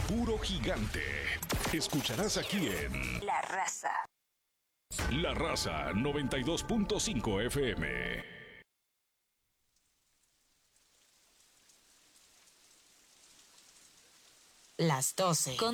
puro gigante. Escucharás aquí en La Raza. La Raza 92.5 FM. Las 12. Con